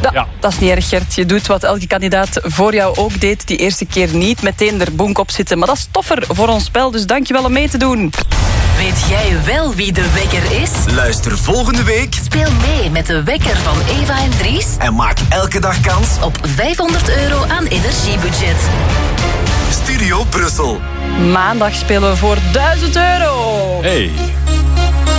Dat is niet erg, Gert. Je doet wat elke kandidaat voor jou ook deed. Die eerste keer niet meteen er bonk op zitten. Maar dat is toffer voor ons spel, dus dankjewel om mee te doen. Weet jij wel wie de wekker is? Luister volgende week. Speel mee met de wekker van Eva en Dries. En maak elke dag kans op €500 aan energiebudget. Studio Brussel. Maandag spelen we voor €1000. Hey.